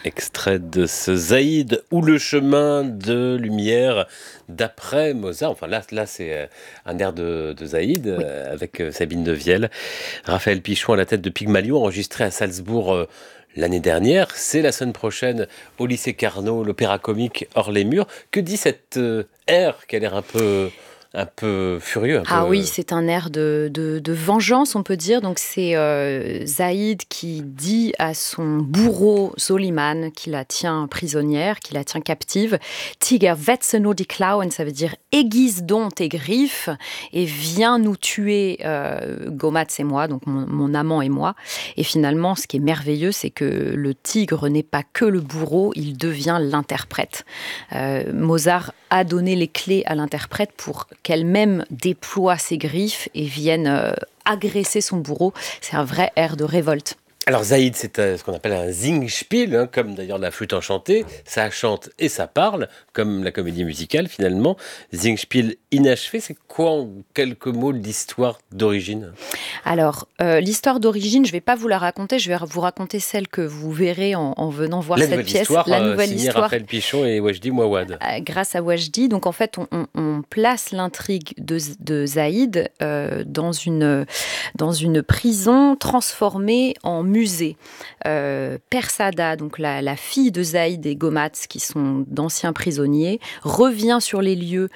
Extrait de ce Zaïd ou le chemin de lumière d'après Mozart. Enfin là c'est un air de Zaïd Oui. avec Sabine Devielle. Raphaël Pichon à la tête de Pygmalion, enregistré à Salzbourg l'année dernière. C'est la semaine prochaine au lycée Carnot, l'opéra comique Hors les murs. Que dit cette air qui a l'air un peu furieux, un Ah peu... oui, c'est un air de vengeance, on peut dire. Donc c'est Zaïd qui dit à son bourreau Soliman, qui la tient prisonnière, qui la tient captive, Tiger, wetze nur die Klauen, ça veut dire aiguise donc tes griffes et viens nous tuer, Gomatz et moi, donc mon amant et moi. Et finalement, ce qui est merveilleux, c'est que le tigre n'est pas que le bourreau, il devient l'interprète. Mozart a donné les clés à l'interprète pour qu'elle-même déploie ses griffes et vienne agresser son bourreau. C'est un vrai air de révolte. Alors Zaïd, c'est ce qu'on appelle un Singspiel, hein, comme d'ailleurs la flûte enchantée. Ça chante et ça parle, comme la comédie musicale finalement. Singspiel inachevé, c'est quoi en quelques mots l'histoire d'origine ? Alors, l'histoire d'origine, je ne vais pas vous la raconter, je vais vous raconter celle que vous verrez en venant voir cette pièce. La nouvelle histoire, Raphaël Pichon et Wajdi Mouawad. Grâce à Wajdi. Donc en fait, on place l'intrigue de Zaïd dans une prison transformée en musée. Persada, donc la fille de Zaïd et Gomatz, qui sont d'anciens prisonniers, revient sur les lieux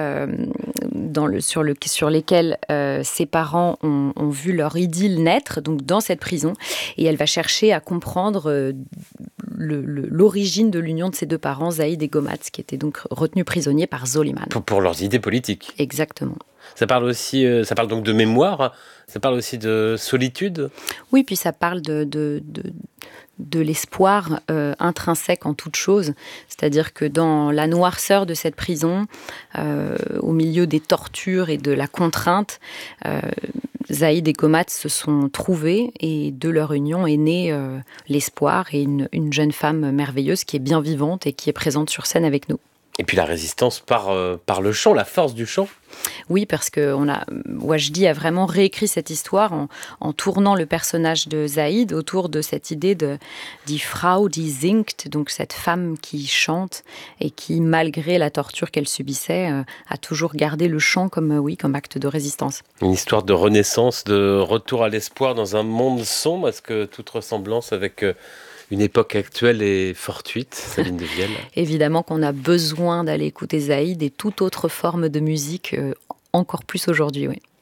sur lesquels ses parents ont vu leur idylle naître, donc dans cette prison, et elle va chercher à comprendre l'origine de l'union de ses deux parents, Zaïd et Gomatz, qui étaient donc retenus prisonniers par Soliman. Pour leurs idées politiques. Exactement. Ça parle donc de mémoire, ça parle aussi de solitude. Oui, puis ça parle de l'espoir intrinsèque en toute chose. C'est-à-dire que dans la noirceur de cette prison, au milieu des tortures et de la contrainte, Zaïd et Gomatz se sont trouvés et de leur union est né l'espoir et une jeune femme merveilleuse qui est bien vivante et qui est présente sur scène avec nous. Et puis la résistance par le chant, la force du chant. Oui, parce que Wajdi a vraiment réécrit cette histoire en tournant le personnage de Zaïd autour de cette idée die Frau, die singt, donc cette femme qui chante et qui, malgré la torture qu'elle subissait, a toujours gardé le chant comme acte de résistance. Une histoire de renaissance, de retour à l'espoir dans un monde sombre. Est-ce que toute ressemblance avec une époque actuelle est fortuite, Sabine Devielle? Évidemment qu'on a besoin d'aller écouter Zaïd et toute autre forme de musique, encore plus aujourd'hui, oui.